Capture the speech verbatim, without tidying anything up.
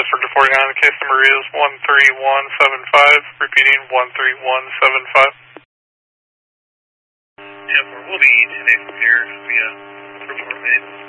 District of forty-nine, the case number is one three one seven five, repeating one three one seven five. ten four, we'll be today from here via report made.